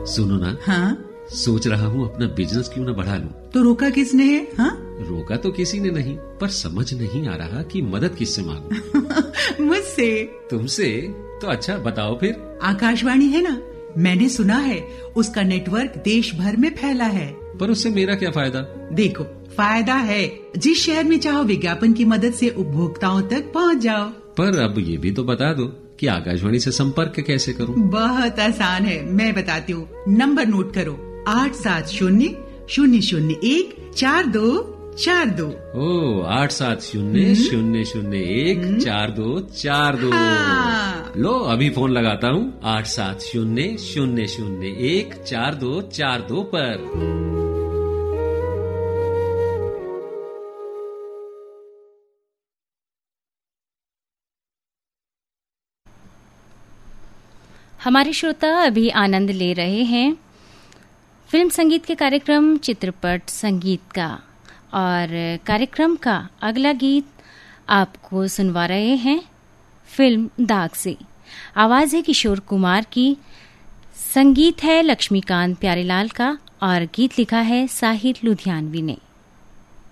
सुनो ना। हाँ? सोच रहा हूँ अपना बिजनेस क्यों ना बढ़ा लूं। तो रोका किसने है? हाँ? रोका तो किसी ने नहीं, पर समझ नहीं आ रहा कि मदद किससे मांगूं। मुझसे। तुमसे? तो अच्छा बताओ फिर। आकाशवाणी है ना, मैंने सुना है उसका नेटवर्क देश भर में फैला है। पर उससे मेरा क्या फायदा? देखो, फायदा है। जिस शहर में चाहो विज्ञापन की मदद से उपभोक्ताओं तक पहुंच जाओ। पर अब ये भी तो बता दो कि आकाशवाणी से संपर्क कैसे करूं? बहुत आसान है, मैं बताती हूँ। नंबर नोट करो, 870-001-4242। ओ 870-001-4242। हाँ। लो अभी फोन लगाता हूँ 870-001-4242 पर। हमारे श्रोता अभी आनंद ले रहे हैं फिल्म संगीत के कार्यक्रम चित्रपट संगीत का, और कार्यक्रम का अगला गीत आपको सुनवा रहे हैं फिल्म दाग से। आवाज है किशोर कुमार की, संगीत है लक्ष्मीकांत प्यारेलाल का, और गीत लिखा है साहिर लुधियानवी ने।